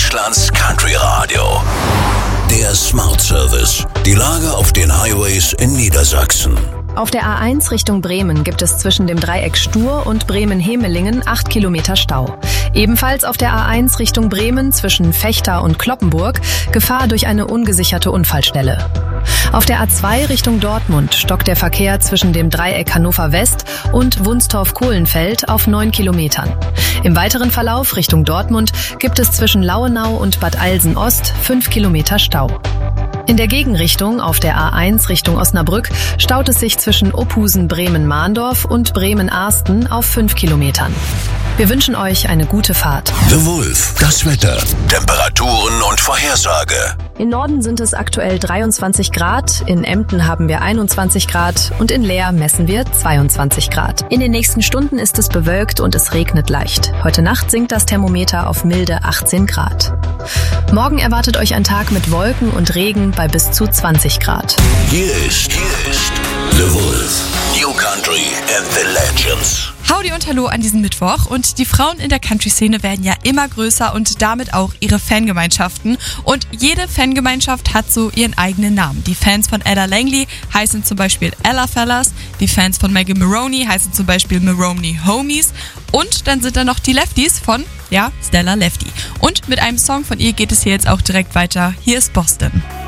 Deutschlands Country Radio. Der Smart Service. Die Lage auf den Highways in Niedersachsen. Auf der A1 Richtung Bremen gibt es zwischen dem Dreieck Stur und Bremen-Hemelingen 8 Kilometer Stau. Ebenfalls auf der A1 Richtung Bremen zwischen Vechta und Cloppenburg Gefahr durch eine ungesicherte Unfallstelle. Auf der A2 Richtung Dortmund stockt der Verkehr zwischen dem Dreieck Hannover West und Wunstorf-Kohlenfeld auf 9 Kilometern. Im weiteren Verlauf Richtung Dortmund gibt es zwischen Lauenau und Bad Eilsen Ost 5 Kilometer Stau. In der Gegenrichtung auf der A1 Richtung Osnabrück staut es sich zwischen Ophusen-Bremen-Mahndorf und Bremen-Arsten auf 5 Kilometern. Wir wünschen euch eine gute Fahrt. The Wolf, das Wetter, Temperaturen und Vorhersage. Im Norden sind es aktuell 23 Grad, in Emden haben wir 21 Grad und in Leer messen wir 22 Grad. In den nächsten Stunden ist es bewölkt und es regnet leicht. Heute Nacht sinkt das Thermometer auf milde 18 Grad. Morgen erwartet euch ein Tag mit Wolken und Regen bei bis zu 20 Grad. Hier ist The Wolf, New Country and the Legends. Howdy und Hallo an diesem Mittwoch. Und die Frauen in der Country-Szene werden ja immer größer und damit auch ihre Fangemeinschaften. Und jede Fangemeinschaft hat so ihren eigenen Namen. Die Fans von Ella Langley heißen zum Beispiel Ella Fellas. Die Fans von Megan Maroney heißen zum Beispiel Maroney Homies. Und dann sind da noch die Lefties von, Stella Lefty. Und mit einem Song von ihr geht es hier jetzt auch direkt weiter. Hier ist Boston.